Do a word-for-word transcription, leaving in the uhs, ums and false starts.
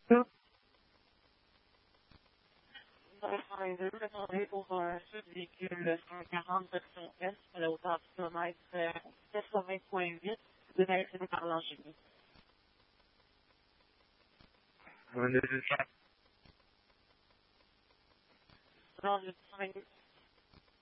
Vous avez travaillé deux, attendez pour un seul véhicule cent quarante section S à la hauteur du kilomètre quatre-vingts virgule huit de la S N par l'Angénie. On a deux cents.